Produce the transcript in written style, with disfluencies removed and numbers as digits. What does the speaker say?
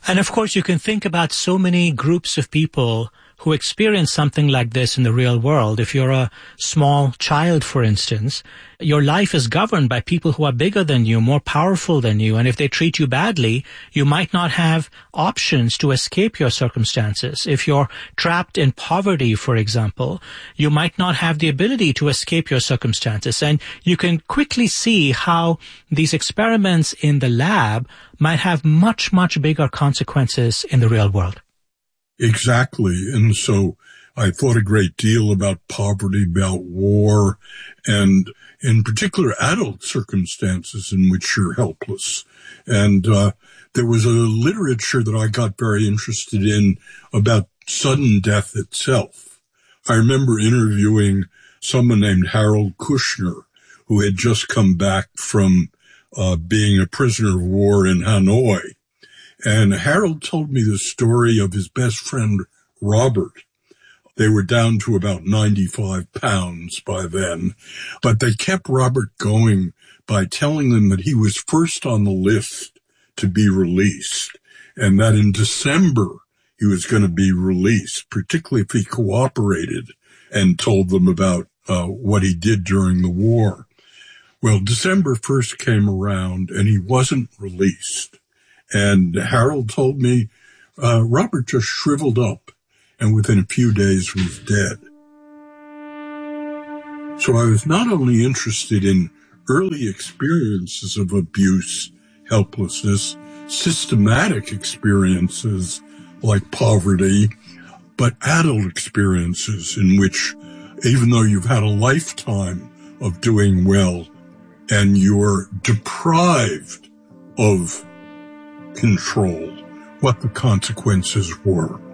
And of course, you can think about so many groups of people who experience something like this in the real world. If you're a small child, for instance, your life is governed by people who are bigger than you, more powerful than you. And if they treat you badly, you might not have options to escape your circumstances. If you're trapped in poverty, for example, you might not have the ability to escape your circumstances. And you can quickly see how these experiments in the lab might have much, much bigger consequences in the real world. Exactly. And so I thought a great deal about poverty, about war, and in particular adult circumstances in which you're helpless. And there was a literature that I got very interested in about sudden death itself. I remember interviewing someone named Harold Kushner, who had just come back from being a prisoner of war in Hanoi. And Harold told me the story of his best friend, Robert. They were down to about 95 pounds by then, but they kept Robert going by telling them that he was first on the list to be released, and that in December he was going to be released, particularly if he cooperated and told them about what he did during the war. Well, December 1st came around and he wasn't released. And Harold told me Robert just shriveled up and within a few days was dead. So I was not only interested in early experiences of abuse, helplessness, systematic experiences like poverty, but adult experiences in which, even though you've had a lifetime of doing well and you're deprived of control, what the consequences were.